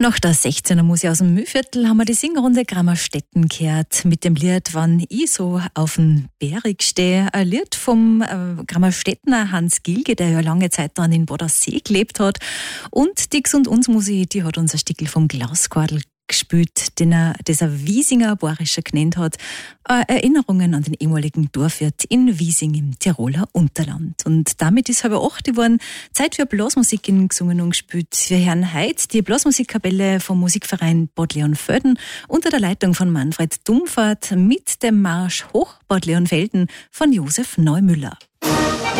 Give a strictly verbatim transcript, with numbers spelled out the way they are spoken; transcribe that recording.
Nach der sechzehner Musik aus dem Mühlviertel haben wir die Singrunde Grammerstetten gehört mit dem Lied Wann ich so auf dem Berg stehe. Ein Lied vom äh, Grammerstettener Hans Gilge, der ja lange Zeit dann in Bodensee gelebt hat. Und die Gesund uns Musik, die hat unser Stickel vom Glaskordel gespielt, den er, das er Wiesinger Bayerischer genannt hat. Äh, Erinnerungen an den ehemaligen Dorfwirt in Wiesing im Tiroler Unterland. Und damit ist halb acht geworden. Zeit für Blasmusik in gesungen und gespielt. Wir hören heute die Blasmusikkapelle vom Musikverein Bad Leonfelden unter der Leitung von Manfred Dumfert mit dem Marsch Hoch Bad Leonfelden von Josef Neumüller.